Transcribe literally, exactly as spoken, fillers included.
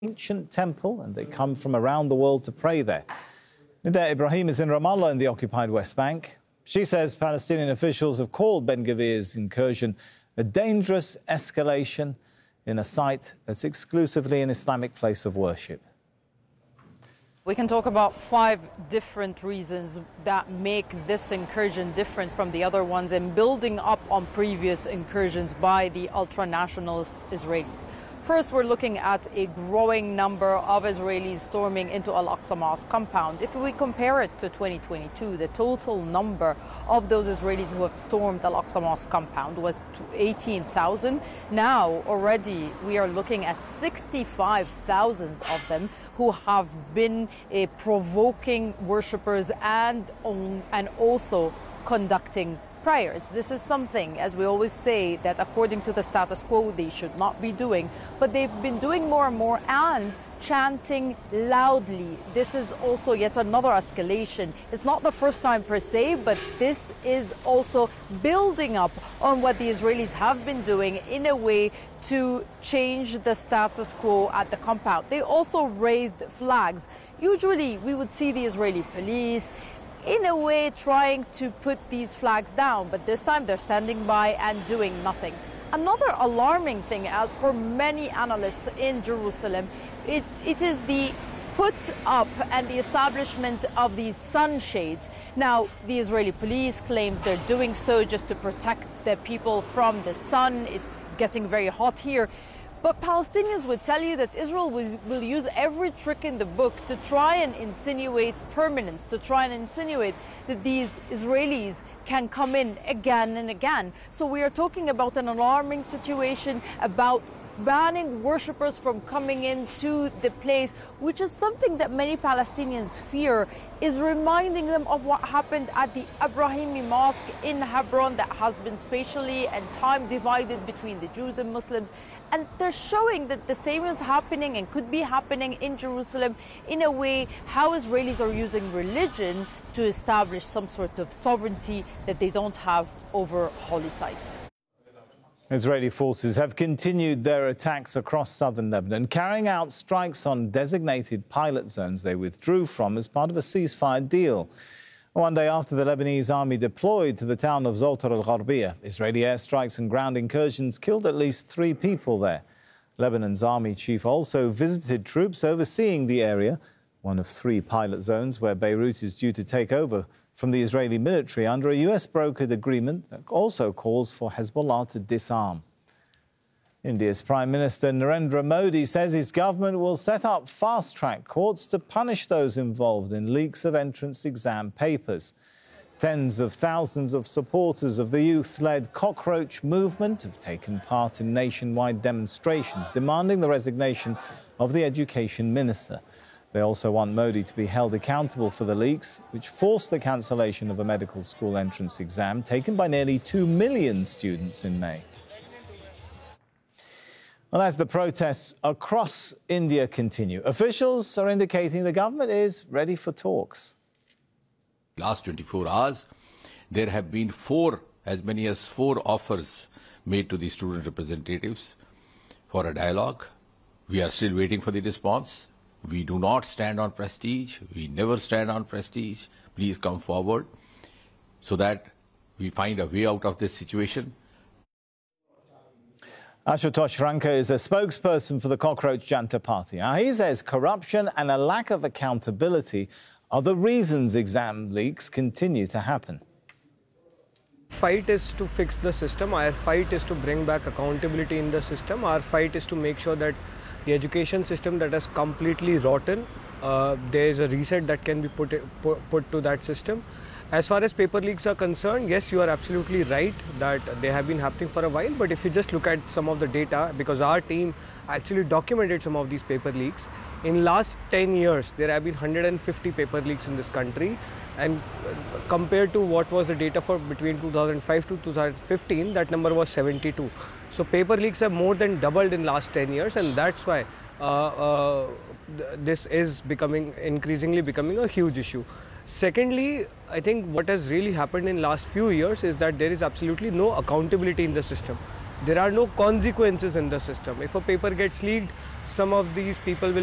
ancient temple, and they come from around the world to pray there. Nida Ibrahim is in Ramallah in the occupied West Bank. She says Palestinian officials have called Ben Gvir's incursion a dangerous escalation in a site that's exclusively an Islamic place of worship. We can talk about five different reasons that make this incursion different from the other ones and building up on previous incursions by the ultra-nationalist Israelis. First, we're looking at a growing number of Israelis storming into Al-Aqsa Mosque compound. If we compare it to twenty twenty-two, the total number of those Israelis who have stormed Al-Aqsa Mosque compound was eighteen thousand. Now, already, we are looking at sixty-five thousand of them who have been uh, provoking worshippers and, um, and also conducting prayers. This is something, as we always say, that according to the status quo, they should not be doing. But they've been doing more and more and chanting loudly. This is also yet another escalation. It's not the first time per se, but this is also building up on what the Israelis have been doing in a way to change the status quo at the compound. They also raised flags. Usually we would see the Israeli police in a way trying to put these flags down, but this time they're standing by and doing nothing. Another alarming thing, as per many analysts in Jerusalem, it, it is the put up and the establishment of these sunshades. Now, the Israeli police claims they're doing so just to protect the people from the sun. It's getting very hot here. But Palestinians would tell you that Israel will, will use every trick in the book to try and insinuate permanence, to try and insinuate that these Israelis can come in again and again. So we are talking about an alarming situation, about banning worshippers from coming into the place, which is something that many Palestinians fear is reminding them of what happened at the Ibrahimi Mosque in Hebron that has been spatially and time divided between the Jews and Muslims. And they're showing that the same is happening and could be happening in Jerusalem in a way how Israelis are using religion to establish some sort of sovereignty that they don't have over holy sites. Israeli forces have continued their attacks across southern Lebanon, carrying out strikes on designated pilot zones they withdrew from as part of a ceasefire deal. One day after the Lebanese army deployed to the town of Zotar al-Gharbiyah, Israeli airstrikes and ground incursions killed at least three people there. Lebanon's army chief also visited troops overseeing the area, one of three pilot zones where Beirut is due to take over from the Israeli military under a U S-brokered agreement that also calls for Hezbollah to disarm. India's Prime Minister Narendra Modi says his government will set up fast-track courts to punish those involved in leaks of entrance exam papers. Tens of thousands of supporters of the youth-led Cockroach movement have taken part in nationwide demonstrations demanding the resignation of the education minister. They also want Modi to be held accountable for the leaks, which forced the cancellation of a medical school entrance exam taken by nearly two million students in May. Well, as the protests across India continue, officials are indicating the government is ready for talks. Last twenty-four hours, there have been four, as many as four offers made to the student representatives for a dialogue. We are still waiting for the response. We do not stand on prestige. We never stand on prestige. Please come forward so that we find a way out of this situation. Ashutosh Ranka is a spokesperson for the Cockroach Janta Party. Now, he says corruption and a lack of accountability are the reasons exam leaks continue to happen. Fight is to fix the system. Our fight is to bring back accountability in the system. Our fight is to make sure that the education system that is completely rotten, uh, there is a reset that can be put, put, put to that system. As far as paper leaks are concerned, yes, you are absolutely right that they have been happening for a while. But if you just look at some of the data, because our team actually documented some of these paper leaks, in last ten years, there have been one hundred fifty paper leaks in this country. And compared to what was the data for between two thousand five to two thousand fifteen, that number was seventy-two. So paper leaks have more than doubled in last ten years, and that's why uh, uh, this is becoming increasingly becoming a huge issue. Secondly, I think what has really happened in last few years is that there is absolutely no accountability in the system. There are no consequences in the system. If a paper gets leaked, some of these people will